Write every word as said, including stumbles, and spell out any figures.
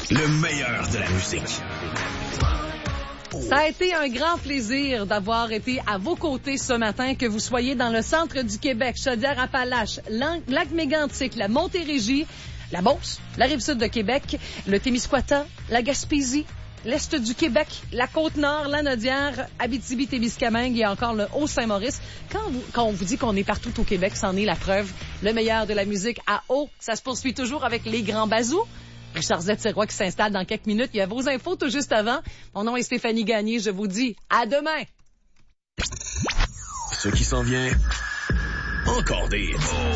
Le meilleur de la musique. Ça a été un grand plaisir d'avoir été à vos côtés ce matin, que vous soyez dans le centre du Québec, Chaudière-Appalaches, Lac-Mégantic, la Montérégie, la Beauce, la Rive-Sud de Québec, le Témiscouata, la Gaspésie, l'Est du Québec, la Côte-Nord, la Nodière, Abitibi-Témiscamingue et encore le Haut-Saint-Maurice. Quand, vous, quand on vous dit qu'on est partout au Québec, c'en est la preuve. Le meilleur de la musique à Haut, ça se poursuit toujours avec les grands bazous. Richard Z. Sirois qui s'installe dans quelques minutes. Il y a vos infos tout juste avant. Mon nom est Stéphanie Gagné. Je vous dis à demain. Ce qui s'en vient, encore des hits.